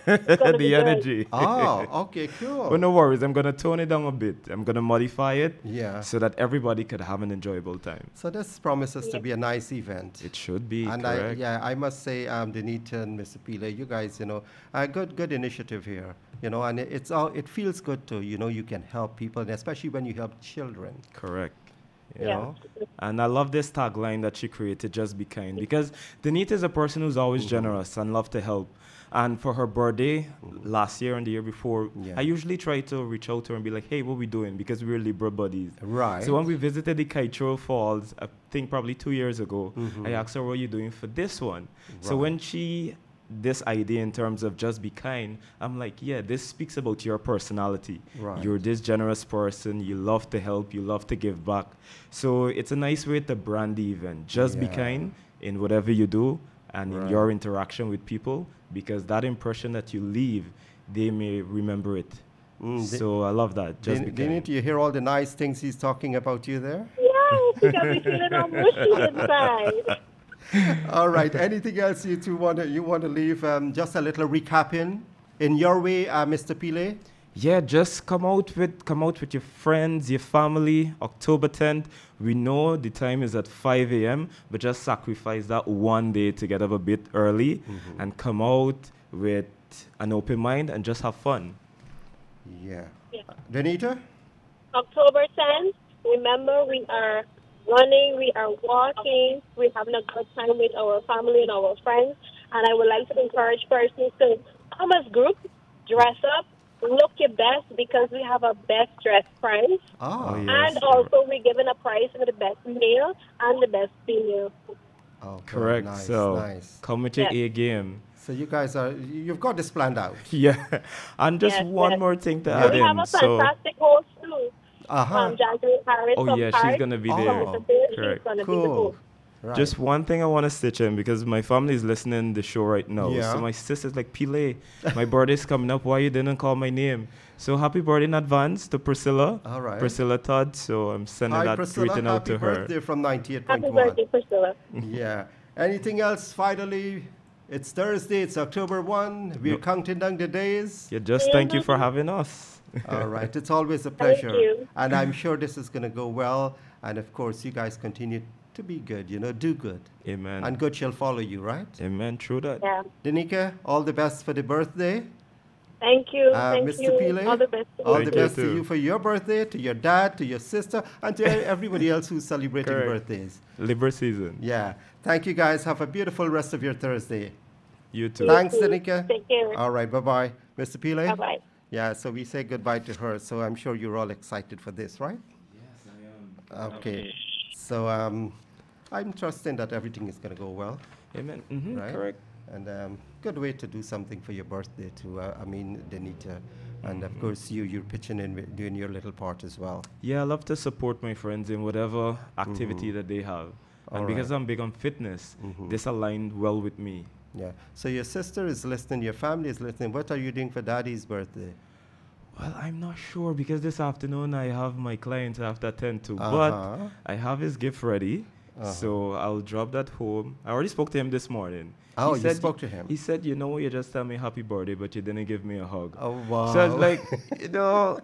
It's gonna be The good. energy. Oh, okay, But cool. no worries, I'm gonna tone it down a bit. I'm gonna modify it Yeah. so that everybody could have an enjoyable time. So this promises to Yeah. be a nice event. It should be And correct. I must say, Denita and Mr. Pile, you guys, good initiative here, and it feels good to, you can help people, and especially when you help children, Correct. you Yeah. Yeah. know. And I love this tagline that she created, just be kind. Because Denita is a person who's always generous and love to help. And for her birthday last year and the year before, Yeah. I usually try to reach out to her and be like, hey, what we doing? Because we're Libra buddies. Right. So when we visited the Kaitro Falls, I think probably 2 years ago, I asked her, what are you doing for this one? So Right. when she, this idea in terms of just be kind, I'm like, yeah, this speaks about your personality. Right. You're this generous person. You love to help. You love to give back. So it's a nice way to brand the event. Just be Yeah. kind in whatever you do and in Right. your interaction with people, because that impression that you leave, they may remember it. So I love that. Just be Didn't kind. you hear all the nice things he's talking about you there? Yes, you got me feeling all mushy inside. All right. Anything else you two want to leave? Just a little recap in your way, Mr. Pile. Yeah, just come out with your friends, your family. October 10th. We know the time is at 5 a.m., but just sacrifice that one day to get up a bit early and come out with an open mind and just have fun. Yeah. Yeah. Denita. October 10th, remember we are running, we are walking, we're having a good time with our family and our friends. And I would like to encourage persons to come as group, dress up, look your best because we have a best dressed prize. Ah. Yes. And also we're giving a prize for the best male and the best female. Okay. Correct. Nice. So Nice. come with your Yes. A game. So you've got this planned out. Yeah. And just Yes, one yes. more thing to Yeah. add We have in. a So, fantastic host too. Uh-huh. Jasmine Harris oh from yeah, she's Paris. gonna be Oh. there. She's Correct. going to be the Cool. host. Right. Just one thing I want to stitch in because my family is listening to the show right now. Yeah. So my sister's like, Pile, my birthday's coming up. Why you didn't call my name? So happy birthday in advance to Priscilla. All right. Priscilla Todd. So I'm sending Hi, that Priscilla. greeting out Happy to her. birthday from Happy 98.1. birthday, Priscilla. Yeah. Anything else? Finally, it's Thursday. It's October 1. We're counting down the days. Yeah, just thank you for having us. All right. It's always a Thank pleasure. you. And I'm sure this is going to go well. And of course, you guys continue to be good, do good. Amen. And good shall follow you, right? Amen. True that. Yeah. Danica, all the best for the birthday. Thank you. Thank Mr. you. Pile, All the best. to all you. the Thank you best to too. you for your birthday, to your dad, to your sister, and to everybody else who's celebrating Correct. birthdays. Libra season. Yeah. Thank you, guys. Have a beautiful rest of your Thursday. You too. Thanks, too. Danica. Take care. All right. Bye-bye. Mr. Pile? Bye-bye. Yeah, so we say goodbye to her. So I'm sure you're all excited for this, right? Yes, I am. Okay. So I'm trusting that everything is going to go well, Amen. right? Correct. And good way to do something for your birthday too. Denita. And of course, you're pitching in, doing your little part as well. Yeah, I love to support my friends in whatever activity that they have. And All because right. I'm big on fitness, this aligned well with me. Yeah. So your sister is listening, your family is listening. What are you doing for Daddy's birthday? Well, I'm not sure because this afternoon I have my client I have to attend to. Uh-huh. But I have his gift ready. So I'll drop that home. I already spoke to him this morning. Oh, He you said- spoke to him? He said, you know, you just tell me happy birthday, but you didn't give me a hug. Oh, wow. So I was like, you know,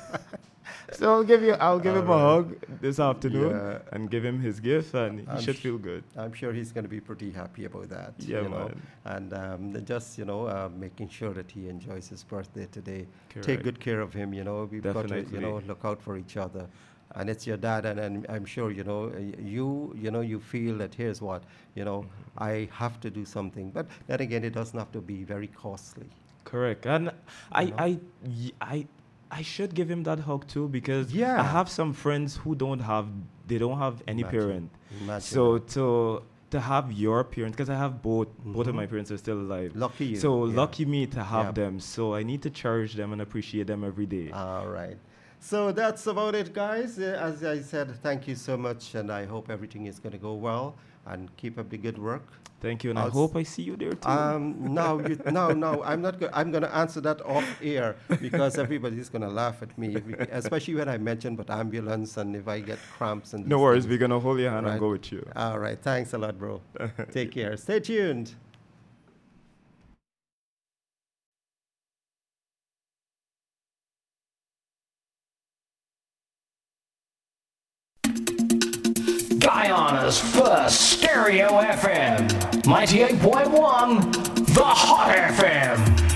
so I'll give him a hug this afternoon Yeah. and give him his gift, and he I'm should sh- feel good. I'm sure he's going to be pretty happy about that. Yeah, you know? man. And just, making sure that he enjoys his birthday today. Take Correct. good care of him, We've got to, Definitely. look out for each other. And it's your dad, and I'm sure, you feel that here's what, I have to do something. But then again, it doesn't have to be very costly. Correct. And I should give him that hug too because Yeah. I have some friends who don't have any Imagine. parent. Imagine So to have your parents, because I have both of my parents are still alive. Lucky you. So Yeah. lucky me to have Yeah. them. So I need to cherish them and appreciate them every day. All right. So that's about it, guys. As I said, thank you so much, and I hope everything is going to go well, and keep up the good work. Thank you, and I I'll hope I see you there too. No, I'm not. I'm going to answer that off air because everybody's going to laugh at me, especially when I mention about ambulance and if I get cramps and. No these worries, things. we're gonna hold your hand Right. and go with you. All right. Thanks a lot, bro. Take care. Stay tuned. Guyana's first stereo FM, 98.1, The Hot FM.